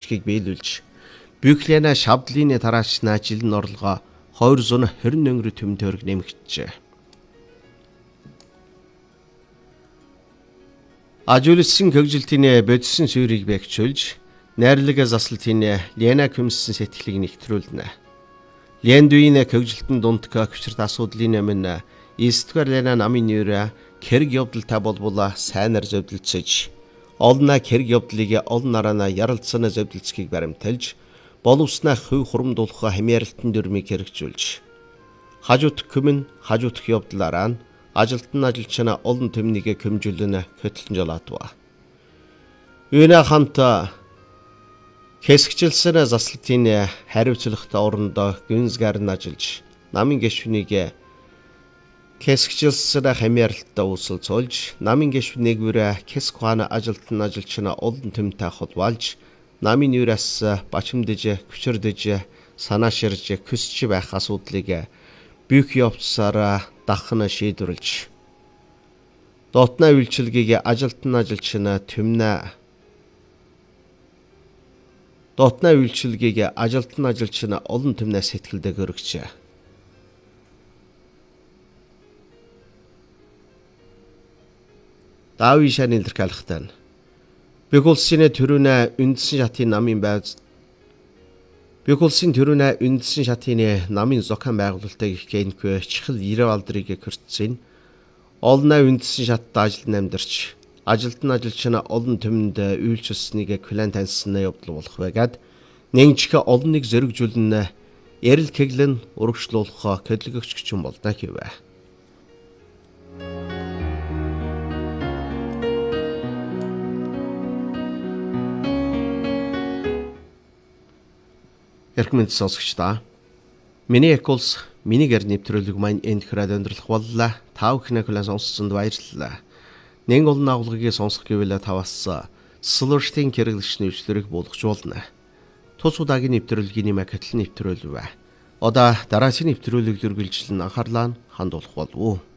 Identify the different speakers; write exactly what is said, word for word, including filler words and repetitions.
Speaker 1: ашгийг биелүүлж, Бюклена шавдлын тараачнаа жилийн орлогоо хоёр зуун хорин өнгөрөөр төм тойрог нэмэгджээ. Ажуулсан хөгжилтийн бодисын суурийг бэхжүүлж, найрлага заслалтын Лена Кюмссэн сэтгэлийг нэгтрүүлнэ. Лендуийн хөгжилтэн дундка хүчрт асуудлын өмнө Истгэр Лена намын нэр хэрэг явдалтай болбола сайнаар зөвдөлцөж, олноо хэрэг явдлыг олон нараана ярилцсан зөвдөлцөхийг баримталж, боловснаа хөв хурамдуулах хамааралтын дүрмийг хэрэгжүүлж, хажуут көмөн хажуутх явдлаараа нь ажилтан ажилчнаа олон төмнийг көмжүүлнэ хөтлөн жолоодва. Үүнэ хамт хэсэгчлсэн заслалтын хариуцлагатай орондоо гүнзгийр нь ажиллаж, намын гишүүнийг хэсэгчлсэн хамааралтай үүсэлцүүлж, намын гишүүнийг бүрэ хэсгвана ажилтан ажилчнаа олон төмтэй холбоолж, намын юураас бачимдэж, хүчрдэж, санаа ширж, хүсч байх асуудлыг бүүх явцсараа дахна шийдвэрлэж, дотны үйлчилгээг ажилтан ажилчнаа төмнө дотны үйлчилгээг ажилтан ажилчнаа олон төмнөө сэтгэлдээ өргөжээ. Дави шаны илэрхийлэлтэй. Бэх улсын төрөнө үндсэн шатын намын байц Бэх улсын төрөнө үндсэн шатын намын зохион байгуулалтыг гэнхвэ чихэл ирээ алдрыг хөрцсөн. Олноо үндсэн шаттай ажилд амьдарч, ажилтан ажилчнаа олон төмөнд үйлчилсэнийг клан таньснаа явдал болох байгаад нэгжих олон нэг зэрэгжүүлнэ ярил кэглэн урагшлуулах хөдөлгөгч хүчин болдоо гэвэ. Эрхмэнд сонсогчдаа. Миний эколс миний гэр нэвтрүүлэг маань энд хүрээд өндөрлөх боллоо. Та бүхэн клан сонссонд баярлалаа. Нэг олон агуулгыг сонсох гэвэл таваас слуштын хэрэглэгч нэвтрүүлэг болгожуулна. Тус удаагийн нэвтрүүлгийн нэмэг хөтлөн нэвтрүүлвэ. Одоо дараагийн нэвтрүүлэг үргэлжлэн анхаарлаа хандуулах болов уу?